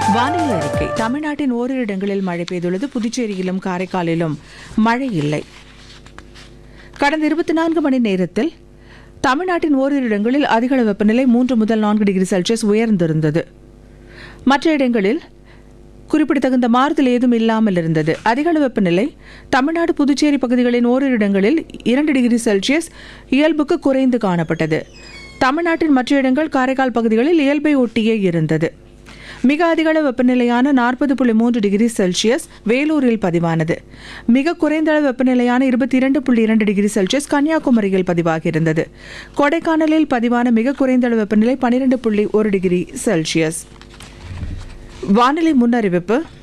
வானிலை அறிக்கை. தமிழ்நாட்டின் ஓரிரு இடங்களில் மழை பெய்துள்ளது. புதுச்சேரியிலும் காரைக்காலிலும் மழை இல்லை. கடந்த 24 மணி நேரத்தில் தமிழ்நாட்டின் ஓரிரு இடங்களில் அதிகளவு வெப்பநிலை 3 முதல் 4 டிகிரி செல்சியஸ் உயர்ந்திருந்தது. மற்ற இடங்களில் குறிப்பிடத்தகுந்த மாறுதல் ஏதும் இல்லாமல் இருந்தது. அதிகளவு வெப்பநிலை தமிழ்நாடு புதுச்சேரி பகுதிகளின் ஓரிரு இடங்களில் 2 டிகிரி செல்சியஸ் இயல்புக்கு குறைந்து காணப்பட்டது. தமிழ்நாட்டின் மற்ற இடங்கள் காரைக்கால் பகுதிகளில் இயல்பை ஒட்டியே இருந்தது. மிக அதிகளவு வெப்பநிலையான 40.3 டிகிரி செல்சியஸ் வேலூரில் பதிவானது. மிக குறைந்த அளவு வெப்பநிலையான 22.2 டிகிரி செல்சியஸ் கன்னியாகுமரியில் பதிவாகியிருந்தது. கொடைக்கானலில் பதிவான மிக குறைந்த அளவு வெப்பநிலை 12.1 டிகிரி செல்சியஸ். வானிலை முன்னறிவிப்பு.